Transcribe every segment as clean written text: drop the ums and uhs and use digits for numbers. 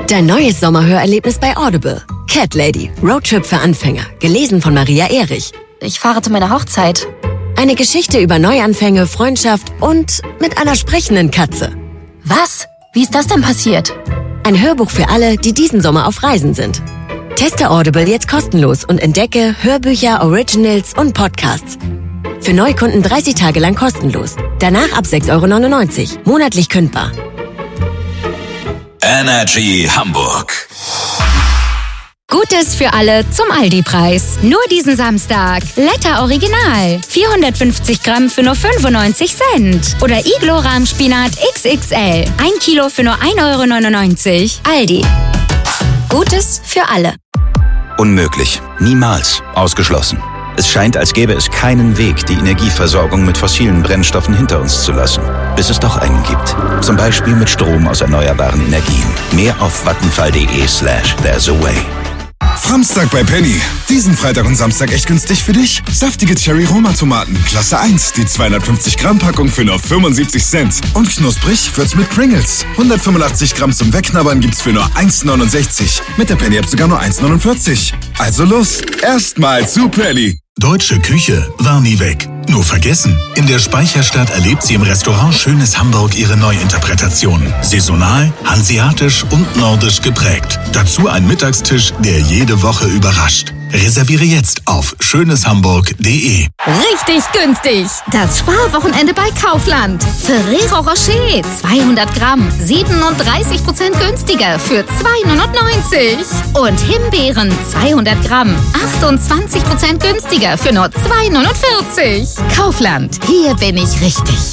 Dein neues Sommerhörerlebnis bei Audible. Cat Lady, Roadtrip für Anfänger. Gelesen von Maria Erich. Ich fahre zu meiner Hochzeit. Eine Geschichte über Neuanfänge, Freundschaft und mit einer sprechenden Katze. Was? Wie ist das denn passiert? Ein Hörbuch für alle, die diesen Sommer auf Reisen sind. Teste Audible jetzt kostenlos und entdecke Hörbücher, Originals und Podcasts. Für Neukunden 30 Tage lang kostenlos. Danach ab 6,99 €. Monatlich kündbar. Energy Hamburg. Gutes für alle zum Aldi-Preis. Nur diesen Samstag. Letter Original. 450 Gramm für nur 95 Cent. Oder Iglo Rahmspinat XXL. 1 Kilo für nur 1,99 €. Aldi. Gutes für alle. Unmöglich. Niemals. Ausgeschlossen. Es scheint, als gäbe es keinen Weg, die Energieversorgung mit fossilen Brennstoffen hinter uns zu lassen. Bis es doch einen gibt. Zum Beispiel mit Strom aus erneuerbaren Energien. Mehr auf vattenfall.de/there's a way. Samstag bei Penny. Diesen Freitag und Samstag echt günstig für dich. Saftige Cherry-Roma-Tomaten, Klasse 1, die 250-Gramm-Packung für nur 75 Cent. Und knusprig wird's mit Pringles. 185 Gramm zum Wegknabbern gibt's für nur 1,69. Mit der Penny-App sogar nur 1,49. Also los, erstmal zu Penny. Deutsche Küche war nie weg. Nur vergessen. In der Speicherstadt erlebt sie im Restaurant Schönes Hamburg ihre Neuinterpretation. Saisonal, hanseatisch und nordisch geprägt. Dazu ein Mittagstisch, der jede Woche überrascht. Reserviere jetzt auf schöneshamburg.de. Richtig günstig. Das Sparwochenende bei Kaufland. Ferrero Rocher 200 Gramm, 37% günstiger für 2,99 €. Und Himbeeren 200 Gramm, 28% günstiger für nur 2,49 €. Kaufland, hier bin ich richtig.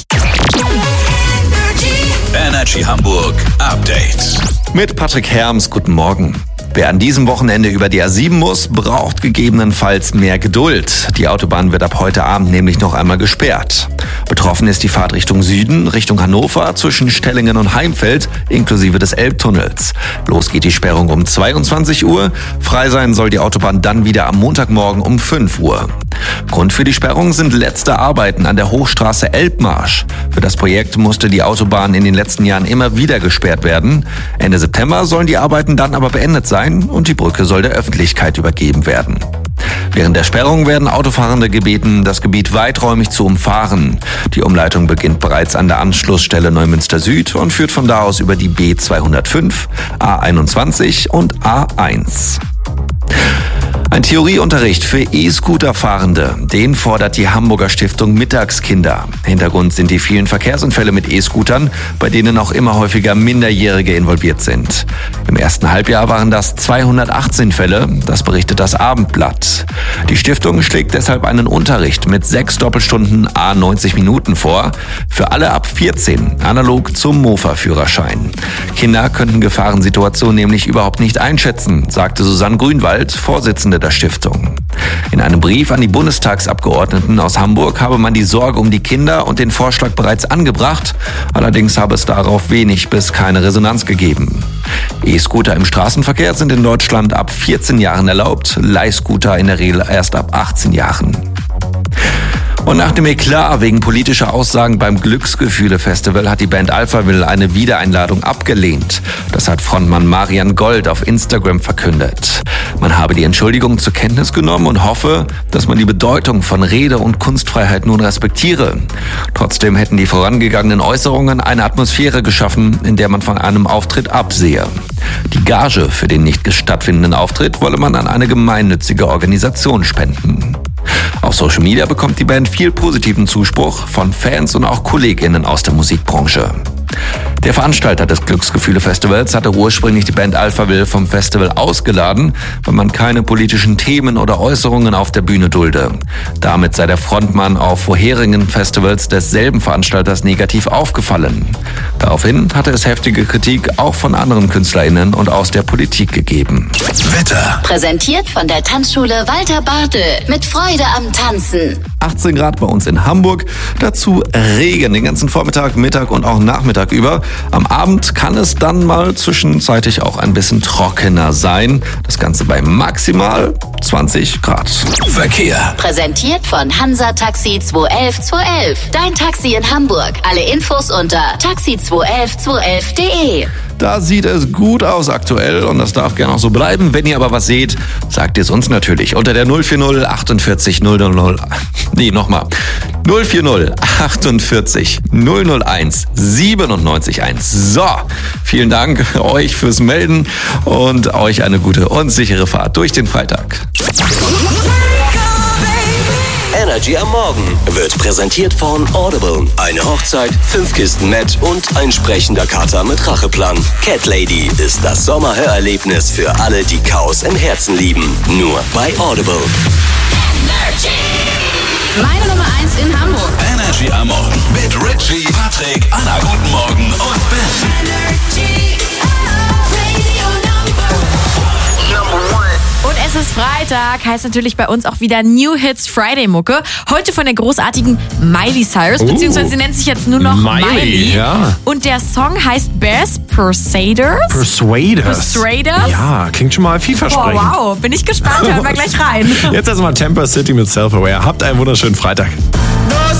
Energy Hamburg Update. Mit Patrick Herms, guten Morgen. Wer an diesem Wochenende über die A7 muss, braucht gegebenenfalls mehr Geduld. Die Autobahn wird ab heute Abend nämlich noch einmal gesperrt. Betroffen ist die Fahrt Richtung Süden, Richtung Hannover, zwischen Stellingen und Heimfeld, inklusive des Elbtunnels. Los geht die Sperrung um 22 Uhr. Frei sein soll die Autobahn dann wieder am Montagmorgen um 5 Uhr. Grund für die Sperrung sind letzte Arbeiten an der Hochstraße Elbmarsch. Für das Projekt musste die Autobahn in den letzten Jahren immer wieder gesperrt werden. Ende September sollen die Arbeiten dann aber beendet sein und die Brücke soll der Öffentlichkeit übergeben werden. Während der Sperrung werden Autofahrende gebeten, das Gebiet weiträumig zu umfahren. Die Umleitung beginnt bereits an der Anschlussstelle Neumünster Süd und führt von da aus über die B205, A21 und A1. Ein Theorieunterricht für E-Scooter-Fahrende, den fordert die Hamburger Stiftung Mittagskinder. Hintergrund sind die vielen Verkehrsunfälle mit E-Scootern, bei denen auch immer häufiger Minderjährige involviert sind. Im ersten Halbjahr waren das 218 Fälle, das berichtet das Abendblatt. Die Stiftung schlägt deshalb einen Unterricht mit 6 Doppelstunden à 90 Minuten vor, für alle ab 14, analog zum Mofa-Führerschein. Kinder könnten Gefahrensituationen nämlich überhaupt nicht einschätzen, sagte Susanne Grünwald, Vorsitzende der Stiftung. In einem Brief an die Bundestagsabgeordneten aus Hamburg habe man die Sorge um die Kinder und den Vorschlag bereits angebracht. Allerdings habe es darauf wenig bis keine Resonanz gegeben. E-Scooter im Straßenverkehr sind in Deutschland ab 14 Jahren erlaubt, Leihscooter in der Regel erst ab 18 Jahren. Und nach dem Eklat wegen politischer Aussagen beim Glücksgefühle-Festival hat die Band Alphaville eine Wiedereinladung abgelehnt. Das hat Frontmann Marian Gold auf Instagram verkündet. Man habe die Entschuldigung zur Kenntnis genommen und hoffe, dass man die Bedeutung von Rede- und Kunstfreiheit nun respektiere. Trotzdem hätten die vorangegangenen Äußerungen eine Atmosphäre geschaffen, in der man von einem Auftritt absehe. Die Gage für den nicht stattfindenden Auftritt wolle man an eine gemeinnützige Organisation spenden. Auf Social Media bekommt die Band viel positiven Zuspruch von Fans und auch KollegInnen aus der Musikbranche. Der Veranstalter des Glücksgefühle-Festivals hatte ursprünglich die Band Alphaville vom Festival ausgeladen, weil man keine politischen Themen oder Äußerungen auf der Bühne dulde. Damit sei der Frontmann auf vorherigen Festivals desselben Veranstalters negativ aufgefallen. Daraufhin hatte es heftige Kritik auch von anderen KünstlerInnen und aus der Politik gegeben. Wetter. Präsentiert von der Tanzschule Walter Bartel. Mit Freude am Tanzen. 18 Grad bei uns in Hamburg, dazu Regen den ganzen Vormittag, Mittag und auch Nachmittag über. Am Abend kann es dann mal zwischenzeitlich auch ein bisschen trockener sein. Das Ganze bei maximal 20 Grad. Verkehr. Präsentiert von Hansa Taxi 211 211. Dein Taxi in Hamburg. Alle Infos unter taxi211 211.de. Da sieht es gut aus aktuell und das darf gerne auch so bleiben. Wenn ihr aber was seht, sagt es uns natürlich unter der 040 48 000. Nee, nochmal. 040 48 001 97 1. So, vielen Dank euch fürs Melden und euch eine gute und sichere Fahrt durch den Freitag. Energy am Morgen wird präsentiert von Audible. Eine Hochzeit, 5 Kisten Met und ein sprechender Kater mit Racheplan. Cat Lady ist das Sommerhörerlebnis für alle, die Chaos im Herzen lieben. Nur bei Audible. Meine Nummer 1 in Hamburg. Energy am Morgen mit Richie, Patrick, Anna, guten Morgen und Ben. Und es ist Freitag, heißt natürlich bei uns auch wieder New Hits Friday Mucke. Heute von der großartigen Miley Cyrus, beziehungsweise sie nennt sich jetzt nur noch Miley. Ja. Und der Song heißt Bears Persuaders. Persuaders. Ja, klingt schon mal vielversprechend. Wow, bin ich gespannt, hören wir gleich rein. Jetzt erstmal Temper City mit Self-Aware. Habt einen wunderschönen Freitag.